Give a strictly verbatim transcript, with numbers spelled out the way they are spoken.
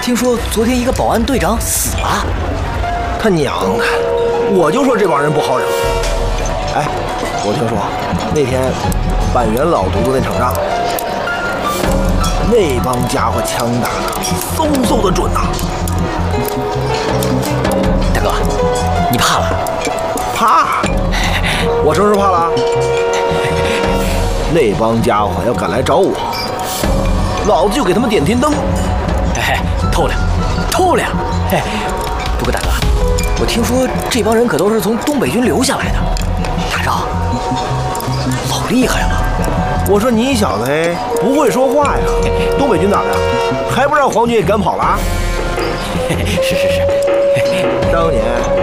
听说昨天一个保安队长死了。 他娘的！我就说这帮人不好惹。哎，我听说那天板垣老犊子那场仗，那帮家伙枪打的嗖嗖的准呐、啊！ 大哥，你怕了？ 怕？我什么时候怕了？那帮家伙要敢来找我，老子就给他们点天灯！ 嘿嘿，透亮，透亮！嘿，不过大哥，我听说这帮人可都是从东北军留下来的，打仗老厉害了。 我说你小子嘿，不会说话呀？东北军咋的？还不让皇军给赶跑了？ 是是是， 当年